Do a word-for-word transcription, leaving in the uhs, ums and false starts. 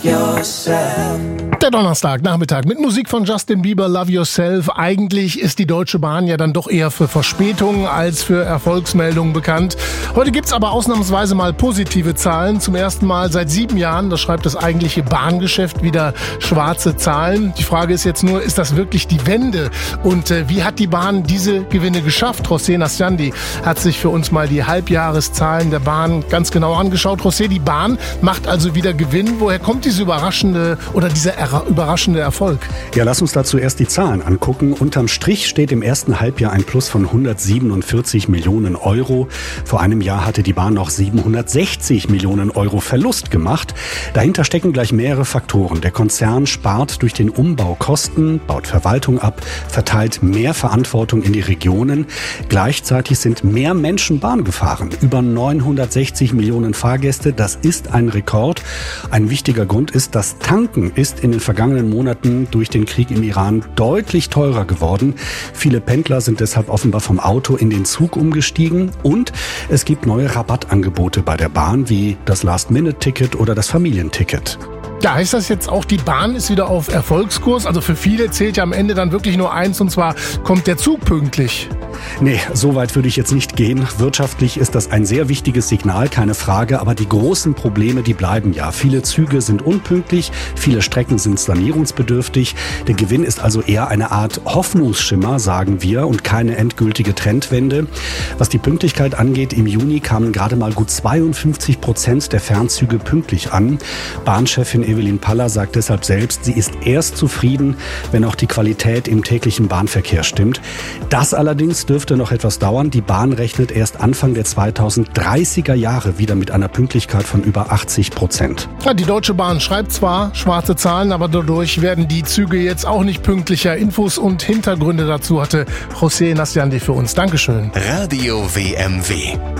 yourself. Der Donnerstag, Nachmittag mit Musik von Justin Bieber, Love Yourself. Eigentlich ist die Deutsche Bahn ja dann doch eher für Verspätungen als für Erfolgsmeldungen bekannt. Heute gibt's aber ausnahmsweise mal positive Zahlen. Zum ersten Mal seit sieben Jahren, das schreibt das eigentliche Bahngeschäft, wieder schwarze Zahlen. Die Frage ist jetzt nur, ist das wirklich die Wende? Und äh, wie hat die Bahn diese Gewinne geschafft? José Nastandi hat sich für uns mal die Halbjahreszahlen der Bahn ganz genau angeschaut. José, die Bahn macht also wieder Gewinn. Woher kommt diese überraschende oder dieser er- überraschende Erfolg? Ja, lass uns dazu erst die Zahlen angucken. Unterm Strich steht im ersten Halbjahr ein Plus von hundertsiebenundvierzig Millionen Euro. Vor einem Jahr hatte die Bahn noch siebenhundertsechzig Millionen Euro Verlust gemacht. Dahinter stecken gleich mehrere Faktoren. Der Konzern spart durch den Umbau Kosten, baut Verwaltung ab, verteilt mehr Verantwortung in die Regionen. Gleichzeitig sind mehr Menschen Bahn gefahren. Über neunhundertsechzig Millionen Fahrgäste. Das ist ein Rekord. Ein wichtiger Grund ist, das Tanken ist in den vergangenen Monaten durch den Krieg im Iran deutlich teurer geworden. Viele Pendler sind deshalb offenbar vom Auto in den Zug umgestiegen. Und es gibt neue Rabattangebote bei der Bahn, wie das Last-Minute-Ticket oder das Familienticket. Ja, heißt das jetzt auch, die Bahn ist wieder auf Erfolgskurs? Also für viele zählt ja am Ende dann wirklich nur eins, und zwar kommt der Zug pünktlich. Nee, so weit würde ich jetzt nicht gehen. Wirtschaftlich ist das ein sehr wichtiges Signal, keine Frage. Aber die großen Probleme, die bleiben ja. Viele Züge sind unpünktlich, viele Strecken sind sanierungsbedürftig. Der Gewinn ist also eher eine Art Hoffnungsschimmer, sagen wir, und keine endgültige Trendwende. Was die Pünktlichkeit angeht, im Juni kamen gerade mal gut zweiundfünfzig Prozent der Fernzüge pünktlich an. Bahnchefin Evelyn Paller sagt deshalb selbst, sie ist erst zufrieden, wenn auch die Qualität im täglichen Bahnverkehr stimmt. Das allerdings dürfte noch etwas dauern. Die Bahn rechnet erst Anfang der zweitausenddreißiger Jahre wieder mit einer Pünktlichkeit von über achtzig Prozent. Ja, die Deutsche Bahn schreibt zwar schwarze Zahlen, aber dadurch werden die Züge jetzt auch nicht pünktlicher. Infos und Hintergründe dazu hatte José Nastandi für uns. Dankeschön. Radio W M W.